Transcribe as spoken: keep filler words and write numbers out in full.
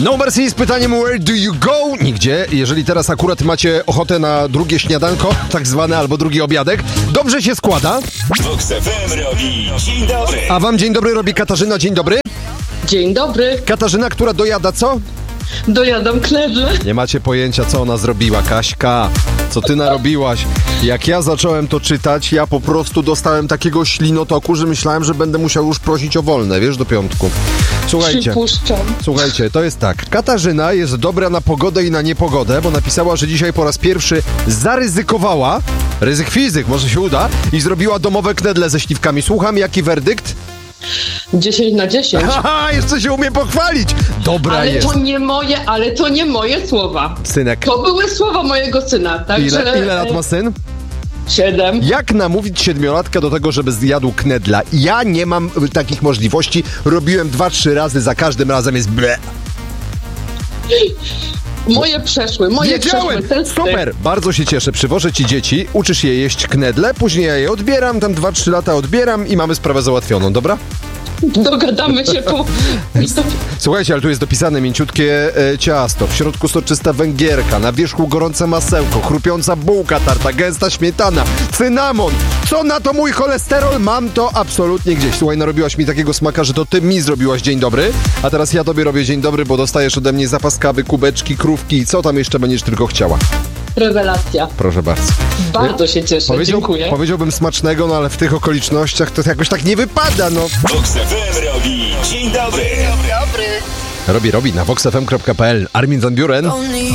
No Mercy z pytaniem Where do you go? Nigdzie. Jeżeli teraz akurat macie ochotę na drugie śniadanko, tak zwane, albo drugi obiadek, dobrze się składa. Vox F M robi dzień dobry. A wam dzień dobry robi Katarzyna. Dzień dobry. Dzień dobry. Katarzyna, która dojada co? Dojadam knedle. Nie macie pojęcia, co ona zrobiła, Kaśka. Co ty narobiłaś? Jak ja zacząłem to czytać, ja po prostu dostałem takiego ślinotoku, że myślałem, że będę musiał już prosić o wolne, wiesz, do piątku. Słuchajcie, Przypuszczam. słuchajcie, to jest tak. Katarzyna jest dobra na pogodę i na niepogodę, bo napisała, że dzisiaj po raz pierwszy zaryzykowała, ryzyk fizyk, może się uda, i zrobiła domowe knedle ze śliwkami. Słucham, jaki werdykt? dziesięć na dziesięć. Haha, jeszcze się umie pochwalić. Dobra Ale jest. to nie moje, ale to nie moje słowa. Synek. To były słowa mojego syna, także... Ile, ile lat ma syn? Siedem. Jak namówić siedmiolatka do tego, żeby zjadł knedla? Ja nie mam takich możliwości. Robiłem dwa, trzy razy, za każdym razem jest ble. Moje przeszły, moje Wiedziałem! przeszły testy. Super! Bardzo się cieszę. Przywożę ci dzieci, uczysz je jeść knedle, później ja je odbieram, tam dwa, trzy lata odbieram i mamy sprawę załatwioną, dobra? Dogadamy się po... Słuchajcie, ale tu jest dopisane mięciutkie e, ciasto, w środku soczysta węgierka, na wierzchu gorące masełko, chrupiąca bułka tarta, gęsta śmietana, cynamon. Co na to mój cholesterol? Mam to absolutnie gdzieś. Słuchaj, narobiłaś mi takiego smaka, że to ty mi zrobiłaś dzień dobry, a teraz ja tobie robię dzień dobry, bo dostajesz ode mnie zapas kawy, kubeczki, krówki i co tam jeszcze będziesz tylko chciała. Rewelacja. Proszę bardzo. Bardzo się cieszę, Powiedział, dziękuję. Powiedziałbym smacznego, no ale w tych okolicznościach to jakoś tak nie wypada, no. Vox F M robi dzień dobry. Robi, robi na vox f m kropka p l. Armin van Buuren.